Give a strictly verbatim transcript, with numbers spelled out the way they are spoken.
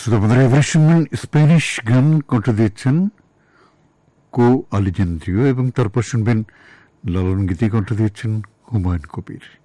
শুধু আমাদের এবারে শুনবেন স্প্যানিশ গান কণ্ঠ দিয়েছেন কো আলেজান্দ্রিও, এবং তারপর শুনবেন লালন গীতি কণ্ঠ দিয়েছেন হুমায়ুন কবির।